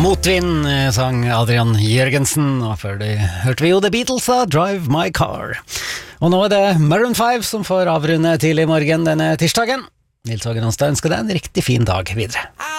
Motvind sang Adrian Jørgensen, og før det hørte vi jo The Beatles da, Drive My Car. Og nå det Maroon 5 som får avrunde tidlig i morgen denne tirsdagen. Nils Hågen Onsdag ønsker deg en riktig fin dag videre.